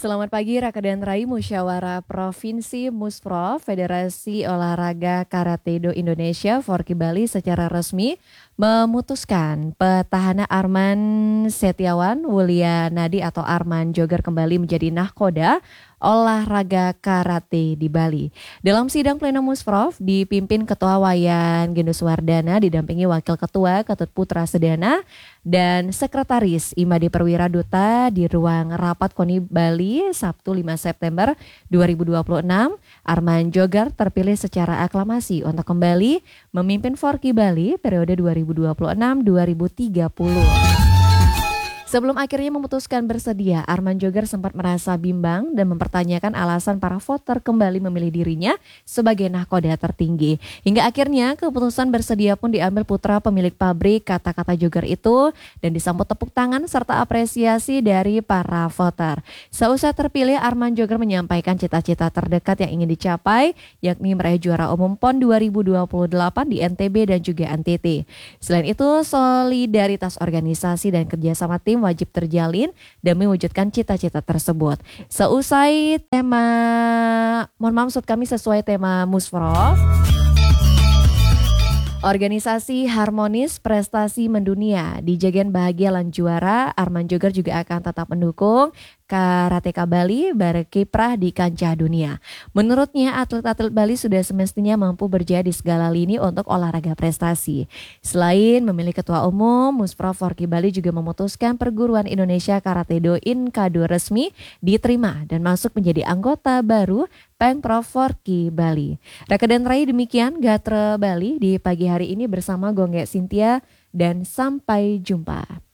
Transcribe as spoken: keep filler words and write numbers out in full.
Selamat pagi Raka dan Rai. Musyawarah Provinsi Musprov Federasi Olahraga Karate Do Indonesia Forki Bali secara resmi memutuskan petahana Arman Setiawan Wulianadi atau Arman Joger kembali menjadi nahkoda olahraga karate di Bali. Dalam sidang pleno Musprov dipimpin Ketua Wayan Gendus Wardana didampingi Wakil Ketua Ketut Putra Sedana dan Sekretaris Imade Perwira Duta di ruang rapat KONI Bali Sabtu lima September dua ribu dua puluh enam. Arman Joger terpilih secara aklamasi untuk kembali memimpin Forki Bali periode dua ribu dua puluh enam sampai dua ribu tiga puluh. Sebelum akhirnya memutuskan bersedia, Arman Joger sempat merasa bimbang dan mempertanyakan alasan para voter kembali memilih dirinya sebagai nahkoda tertinggi. Hingga akhirnya keputusan bersedia pun diambil putra pemilik pabrik kata-kata Joger itu dan disambut tepuk tangan serta apresiasi dari para voter. Seusai terpilih, Arman Joger menyampaikan cita-cita terdekat yang ingin dicapai, yakni meraih juara umum P O N dua ribu dua puluh delapan di N T B dan juga N T T. Selain itu, solidaritas organisasi dan kerjasama tim wajib terjalin demi mewujudkan cita-cita tersebut. Seusai tema, mohon maaf maksud kami sesuai tema Musprov, organisasi harmonis prestasi mendunia, dijaga bahagia lan juara. Arman Joger juga akan tetap mendukung Karateka Bali berkiprah di kancah dunia. Menurutnya, atlet-atlet Bali sudah semestinya mampu berjaya di segala lini untuk olahraga prestasi. Selain memilih ketua umum, Musprov Forki Bali juga memutuskan Perguruan Indonesia Karate Do Inkado resmi diterima dan masuk menjadi anggota baru Pengprov Forki Bali. Raka dan Rai, demikian Gatre Bali di pagi hari ini bersama Gongge Cynthia dan sampai jumpa.